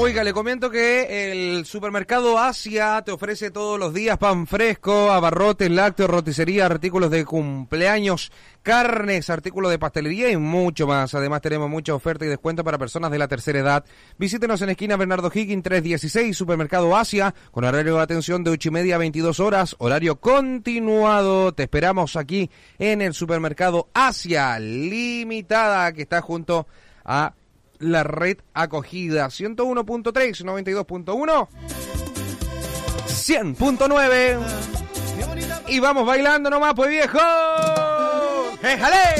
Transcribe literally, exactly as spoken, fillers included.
Oiga, le comento que el supermercado Asia te ofrece todos los días pan fresco, abarrotes, lácteos, roticería, artículos de cumpleaños, carnes, artículos de pastelería y mucho más. Además tenemos mucha oferta y descuento para personas de la tercera edad. Visítenos en esquina Bernardo Higgins trescientos dieciséis, Supermercado Asia, con horario de atención de ocho y media a veintidós horas, horario continuado. Te esperamos aquí en el Supermercado Asia Limitada, que está junto a la red acogida. ciento uno punto tres, noventa y dos punto uno, cien punto nueve. Y vamos bailando nomás, pues viejo. ¡Éjale!